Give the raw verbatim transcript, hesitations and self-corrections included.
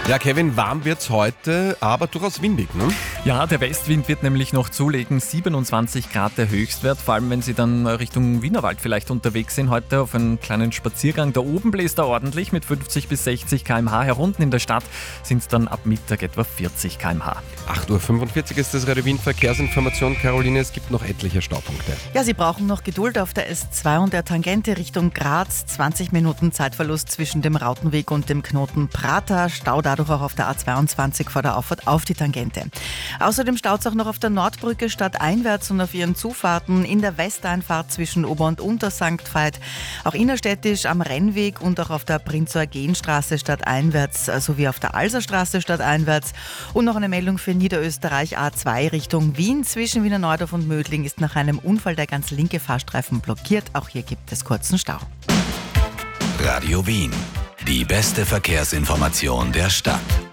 Ja, Kevin, warm wird's heute, aber durchaus windig, ne? Ja, der Westwind wird nämlich noch zulegen, siebenundzwanzig Grad der Höchstwert, vor allem wenn Sie dann Richtung Wienerwald vielleicht unterwegs sind, heute auf einen kleinen Spaziergang. Da oben bläst er ordentlich mit fünfzig bis sechzig Kilometer pro Stunde, herunten in der Stadt sind es dann ab Mittag etwa vierzig Kilometer pro Stunde. acht Uhr fünfundvierzig ist das Radio Wien Verkehrsinformation. Caroline, es gibt noch etliche Staupunkte. Ja, Sie brauchen noch Geduld auf der S zwei und der Tangente Richtung Graz. zwanzig Minuten Zeitverlust zwischen dem Rautenweg und dem Knoten Prater. Stau dadurch auch auf der A zweiundzwanzig vor der Auffahrt auf die Tangente. Außerdem staut es auch noch auf der Nordbrücke stadteinwärts und auf ihren Zufahrten in der Westeinfahrt zwischen Ober- und Untersankt Veit, auch innerstädtisch am Rennweg und auch auf der Prinz-Eugen-Straße stadteinwärts sowie auf der Alserstraße stadteinwärts. Und noch eine Meldung für Niederösterreich A zwei Richtung Wien. Zwischen Wiener Neudorf und Mödling ist nach einem Unfall der ganz linke Fahrstreifen blockiert. Auch hier gibt es kurzen Stau. Radio Wien. Die beste Verkehrsinformation der Stadt.